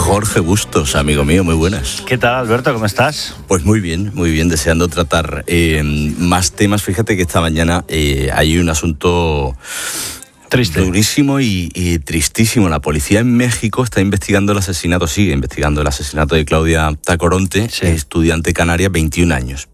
Jorge Bustos, amigo mío, muy buenas. ¿Qué tal, Alberto? ¿Cómo estás? Pues muy bien, deseando tratar más temas. Fíjate que esta mañana hay un asunto triste, durísimo y tristísimo. La policía en México está investigando el asesinato, sigue investigando el asesinato de Claudia Tacoronte, sí, estudiante canaria, 21 años.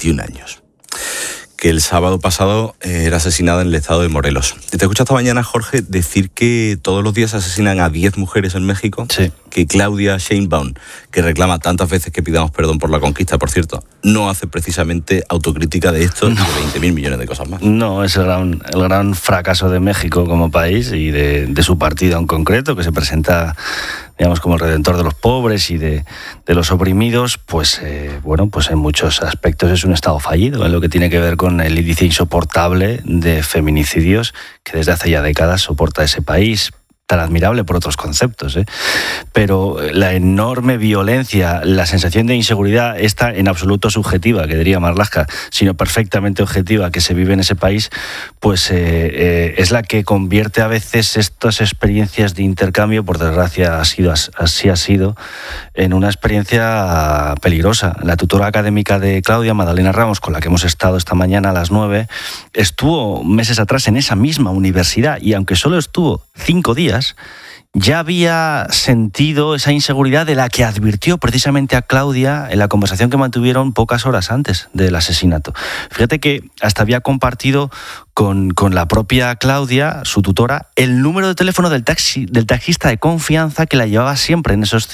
Que el sábado pasado era asesinada en el estado de Morelos. Te escuché esta mañana, Jorge, decir que todos los días asesinan a 10 mujeres en México. Sí. Que Claudia Sheinbaum, que reclama tantas veces que pidamos perdón por la conquista, por cierto, no hace precisamente autocrítica de esto y de 20.000 millones de cosas más. No, es el gran fracaso de México como país y de su partido en concreto, que se presenta, digamos, como el redentor de los pobres y de los oprimidos. Pues en muchos aspectos es un estado fallido en lo que tiene que ver con el índice insoportable de feminicidios que desde hace ya décadas soporta ese país, tan admirable por otros conceptos, pero la enorme violencia, la sensación de inseguridad, esta en absoluto subjetiva, que diría Marlaska, sino perfectamente objetiva que se vive en ese país, pues es la que convierte a veces estas experiencias de intercambio, por desgracia así ha sido, en una experiencia peligrosa. La tutora académica de Claudia, Madalena Ramos, con la que hemos estado esta mañana a las 9, estuvo meses atrás en esa misma universidad y aunque solo estuvo 5 días, ya había sentido esa inseguridad de la que advirtió precisamente a Claudia en la conversación que mantuvieron pocas horas antes del asesinato. Fíjate que hasta había compartido con la propia Claudia, su tutora, el número de teléfono del taxista de confianza que la llevaba siempre en esos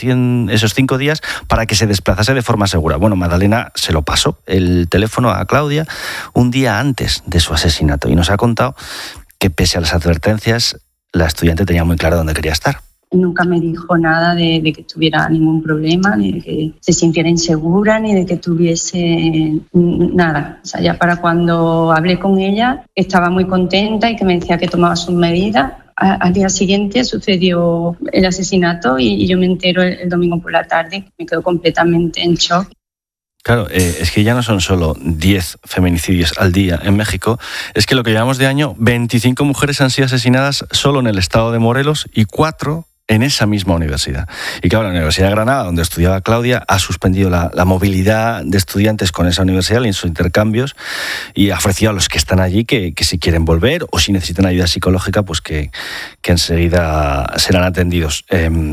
5 días para que se desplazase de forma segura. Bueno, Madalena se lo pasó, el teléfono, a Claudia un día antes de su asesinato, y nos ha contado que pese a las advertencias, la estudiante tenía muy claro dónde quería estar. Nunca me dijo nada de que tuviera ningún problema, ni de que se sintiera insegura, ni de que tuviese nada. O sea, ya para cuando hablé con ella estaba muy contenta y que me decía que tomaba sus medidas. Al día siguiente sucedió el asesinato y yo me entero el domingo por la tarde. Me quedo completamente en shock. Claro, es que ya no son solo 10 feminicidios al día en México, es que lo que llevamos de año, 25 mujeres han sido asesinadas solo en el estado de Morelos y 4 en esa misma universidad. Y claro, la Universidad de Granada, donde estudiaba Claudia, ha suspendido la movilidad de estudiantes con esa universidad en sus intercambios y ha ofrecido a los que están allí que si quieren volver o si necesitan ayuda psicológica, pues que enseguida serán atendidos.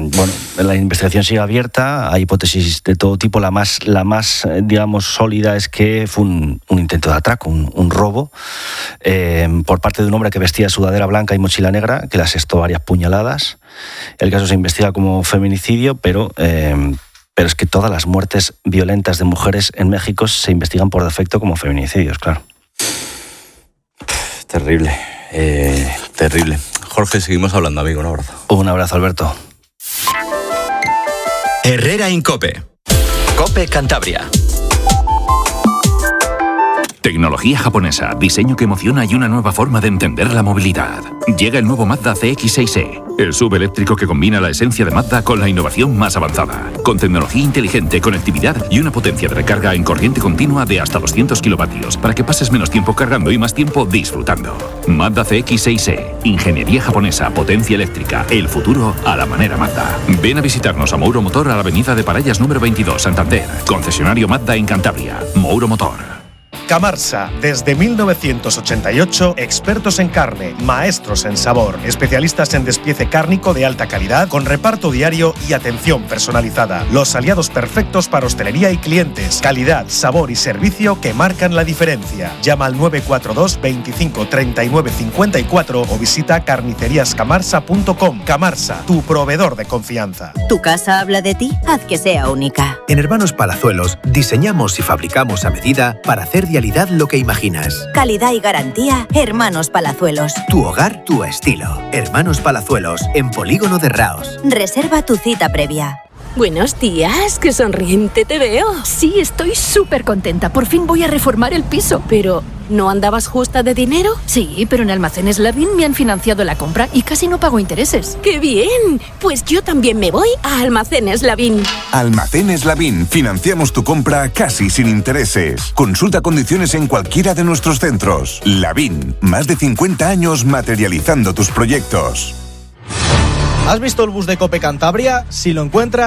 La investigación sigue abierta, hay hipótesis de todo tipo. La más digamos, sólida es que fue un intento de atraco, un robo, por parte de un hombre que vestía sudadera blanca y mochila negra, que le asestó varias puñaladas. El caso se investiga como feminicidio, pero es que todas las muertes violentas de mujeres en México se investigan por defecto como feminicidios, claro. Terrible. Jorge, seguimos hablando, amigo. Un abrazo. Un abrazo, Alberto. Herrera en COPE. COPE Cantabria. Tecnología japonesa, diseño que emociona y una nueva forma de entender la movilidad. Llega el nuevo Mazda CX-6e, el SUV eléctrico que combina la esencia de Mazda con la innovación más avanzada. Con tecnología inteligente, conectividad y una potencia de recarga en corriente continua de hasta 200 kilovatios para que pases menos tiempo cargando y más tiempo disfrutando. Mazda CX-6e, ingeniería japonesa, potencia eléctrica, el futuro a la manera Mazda. Ven a visitarnos a Mouro Motor a la avenida de Parallas número 22, Santander. Concesionario Mazda en Cantabria. Mouro Motor. Camarsa, desde 1988, expertos en carne, maestros en sabor, especialistas en despiece cárnico de alta calidad, con reparto diario y atención personalizada. Los aliados perfectos para hostelería y clientes. Calidad, sabor y servicio que marcan la diferencia. Llama al 942 25 39 54 o visita carniceriascamarsa.com. Camarsa, tu proveedor de confianza. ¿Tu casa habla de ti? Haz que sea única. En Hermanos Palazuelos diseñamos y fabricamos a medida para hacer realidad lo que imaginas. Calidad y garantía, Hermanos Palazuelos. Tu hogar, tu estilo. Hermanos Palazuelos, en Polígono de Raos. Reserva tu cita previa. Buenos días, qué sonriente te veo. Sí, estoy súper contenta. Por fin voy a reformar el piso. Pero, ¿no andabas justa de dinero? Sí, pero en Almacenes Lavín me han financiado la compra y casi no pago intereses. ¡Qué bien! Pues yo también me voy a Almacenes Lavín. Almacenes Lavín. Financiamos tu compra casi sin intereses. Consulta condiciones en cualquiera de nuestros centros. Lavín. Más de 50 años materializando tus proyectos. ¿Has visto el bus de COPE Cantabria? Si lo encuentras,